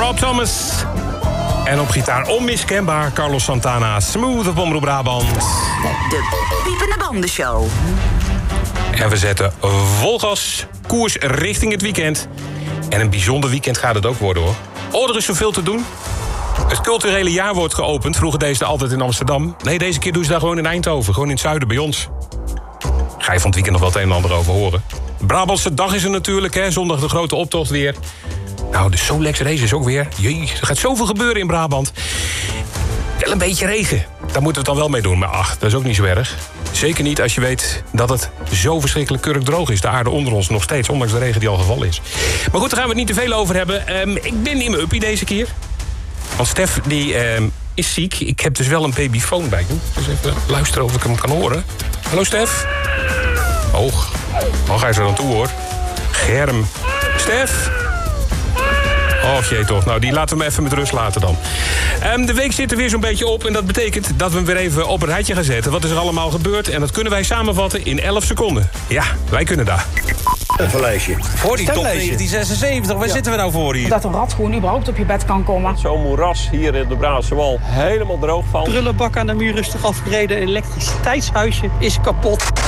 Rob Thomas. En op gitaar onmiskenbaar Carlos Santana. Smooth op Omroep Brabant. De Piepende Bandenshow. En we zetten vol gas, koers richting het weekend. En een bijzonder weekend gaat het ook worden, hoor. Oh, er is zoveel te doen. Het culturele jaar wordt geopend. Vroeger deden ze het altijd in Amsterdam. Nee, deze keer doen ze dat gewoon in Eindhoven. Gewoon in het zuiden bij ons. Ga je van het weekend nog wel het een en ander over horen. Brabantse dag is er natuurlijk, hè. Zondag de grote optocht weer. Nou, de Solex race is ook weer. Jee, er gaat zoveel gebeuren in Brabant. Wel een beetje regen. Daar moeten we het dan wel mee doen. Maar ach, dat is ook niet zo erg. Zeker niet als je weet dat het zo verschrikkelijk kurkdroog is. De aarde onder ons nog steeds, ondanks de regen die al gevallen is. Maar goed, daar gaan we het niet te veel over hebben. Ik ben in mijn uppie deze keer. Want Stef, die is ziek. Ik heb dus wel een babyfoon bij hem. Dus even luisteren of ik hem kan horen. Hallo, Stef. Ga je zo dan toe, hoor. Germ. Stef. Oh, jee toch. Nou, die laten we hem even met rust laten dan. De week zit er weer zo'n beetje op. En dat betekent dat we hem weer even op een rijtje gaan zetten. Wat is er allemaal gebeurd? En dat kunnen wij samenvatten in 11 seconden. Ja, wij kunnen dat. Een lijstje. Voor die top 1976, waar zitten we nou voor hier? Dat een rat gewoon überhaupt op je bed kan komen. Zo'n moeras hier in de Brabantse Wal helemaal droog van. Prullenbak aan de muur is toch afgereden. Elektriciteitshuisje is kapot.